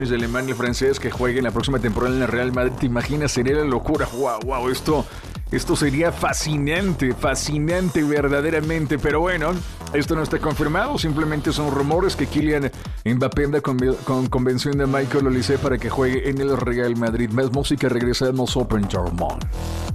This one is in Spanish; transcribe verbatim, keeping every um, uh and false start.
de alemán y francés que jueguen la próxima temporada en el Real Madrid. ¿Te imaginas? Sería la locura. Wow, wow, esto, esto sería fascinante, fascinante verdaderamente. Pero bueno, esto no está confirmado. Simplemente son rumores que Kylian Mbappé anda con, con convención de Michael Olise para que juegue en el Real Madrid. Más música, regresamos Open German.